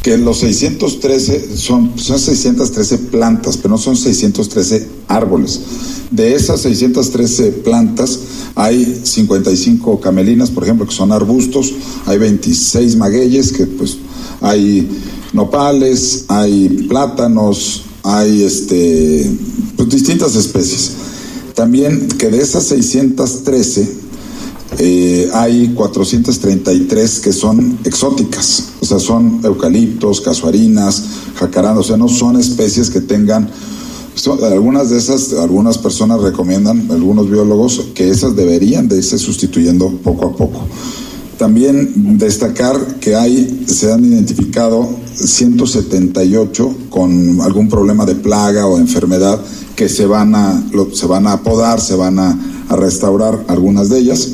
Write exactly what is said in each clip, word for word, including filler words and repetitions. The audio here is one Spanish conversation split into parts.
que los seiscientos trece son, son seiscientos trece plantas, pero no son seiscientos trece árboles. De esas seiscientos trece plantas hay cincuenta y cinco camelinas, por ejemplo, que son arbustos, hay veintiséis magueyes, que pues hay nopales, hay plátanos, hay este pues, distintas especies. También que de esas seiscientos trece Eh, hay cuatrocientos treinta y tres que son exóticas, o sea, son eucaliptos, casuarinas, jacarandas, o sea, no son especies que tengan, son, algunas de esas, algunas personas recomiendan, algunos biólogos, que esas deberían de irse sustituyendo poco a poco. También destacar que hay, se han identificado ciento setenta y ocho con algún problema de plaga o enfermedad que se van a, lo, se van a podar, se van a, a restaurar algunas de ellas.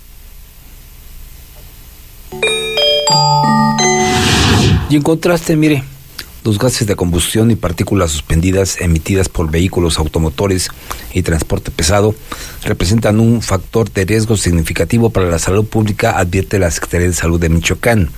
Y en contraste, mire, los gases de combustión y partículas suspendidas emitidas por vehículos automotores y transporte pesado representan un factor de riesgo significativo para la salud pública, advierte la Secretaría de Salud de Michoacán.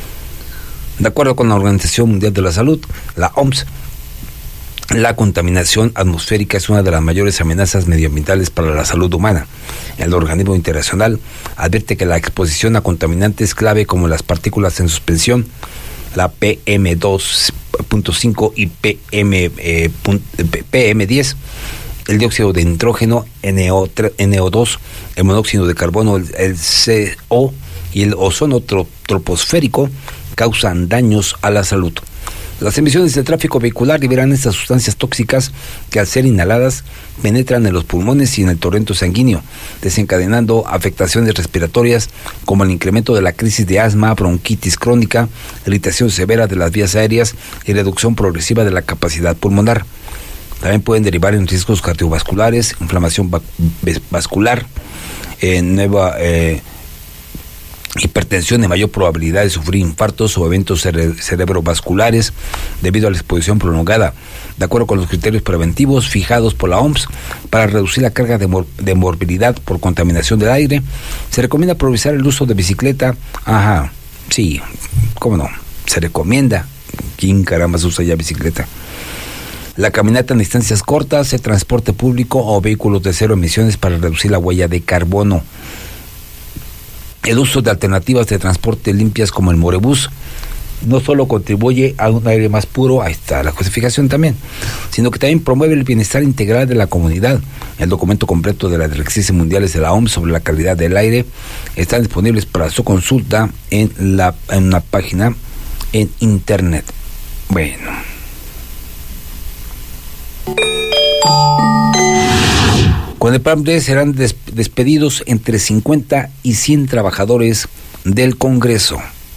De acuerdo con la Organización Mundial de la Salud, la O M S, la contaminación atmosférica es una de las mayores amenazas medioambientales para la salud humana. El organismo internacional advierte que la exposición a contaminantes clave como las partículas en suspensión, la P M dos punto cinco y P M, eh, P M diez, el dióxido de nitrógeno, N O dos, el monóxido de carbono, el, el C O y el ozono troposférico causan daños a la salud. Las emisiones del tráfico vehicular liberan estas sustancias tóxicas que al ser inhaladas penetran en los pulmones y en el torrente sanguíneo, desencadenando afectaciones respiratorias como el incremento de la crisis de asma, bronquitis crónica, irritación severa de las vías aéreas y reducción progresiva de la capacidad pulmonar. También pueden derivar en riesgos cardiovasculares, inflamación va- vascular, eh, nueva... Eh, hipertensión y mayor probabilidad de sufrir infartos o eventos cere- cerebrovasculares debido a la exposición prolongada. De acuerdo con los criterios preventivos fijados por la O M S para reducir la carga de, mor- de morbilidad por contaminación del aire, se recomienda priorizar el uso de bicicleta. Ajá, sí, cómo no, se recomienda. ¿Quién caramba usa ya bicicleta? La caminata en distancias cortas, el transporte público o vehículos de cero emisiones para reducir la huella de carbono. El uso de alternativas de transporte limpias como el Morebús no solo contribuye a un aire más puro, ahí está la justificación también, sino que también promueve el bienestar integral de la comunidad. El documento completo de las directrices mundiales de la O M S sobre la calidad del aire están disponibles para su consulta en la en una página en internet. Bueno. Con el plan B serán des- despedidos entre cincuenta y cien trabajadores del Congreso.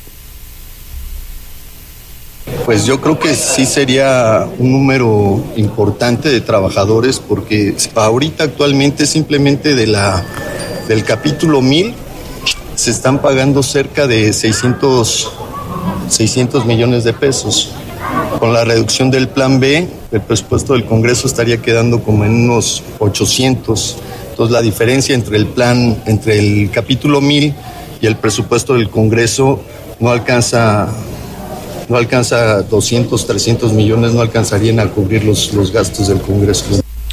Pues yo creo que sí sería un número importante de trabajadores, porque ahorita actualmente simplemente de la del capítulo mil se están pagando cerca de seiscientos millones de pesos. Con la reducción del plan B, el presupuesto del Congreso estaría quedando como en unos ochocientos. Entonces la diferencia entre el plan, entre el capítulo mil y el presupuesto del Congreso no alcanza, no alcanza doscientos, trescientos millones, no alcanzarían a cubrir los, los gastos del Congreso.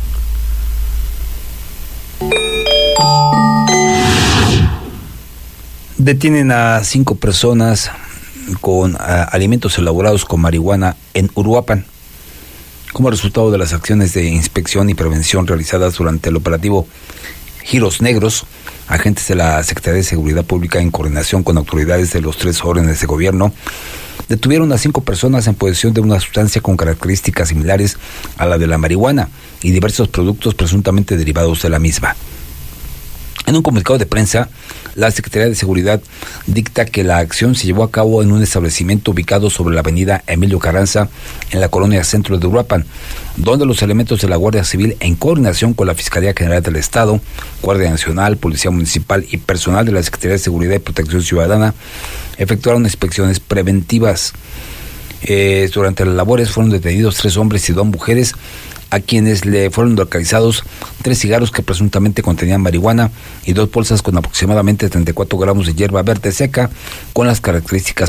Detienen a cinco personas con uh, alimentos elaborados con marihuana en Uruapan. Como resultado de las acciones de inspección y prevención realizadas durante el operativo Giros Negros, agentes de la Secretaría de Seguridad Pública en coordinación con autoridades de los tres órdenes de gobierno detuvieron a cinco personas en posesión de una sustancia con características similares a la de la marihuana y diversos productos presuntamente derivados de la misma. En un comunicado de prensa, la Secretaría de Seguridad dicta que la acción se llevó a cabo en un establecimiento ubicado sobre la avenida Emilio Carranza, en la colonia centro de Uruapan, donde los elementos de la Guardia Civil, en coordinación con la Fiscalía General del Estado, Guardia Nacional, Policía Municipal y personal de la Secretaría de Seguridad y Protección Ciudadana, efectuaron inspecciones preventivas. Eh, durante las labores fueron detenidos tres hombres y dos mujeres, a quienes le fueron localizados tres cigarros que presuntamente contenían marihuana y dos bolsas con aproximadamente treinta y cuatro gramos de hierba verde seca con las características